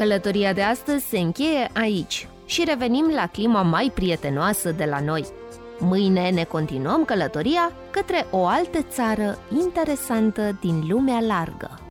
Călătoria de astăzi se încheie aici și revenim la clima mai prietenoasă de la noi. Mâine ne continuăm călătoria către o altă țară interesantă din lumea largă.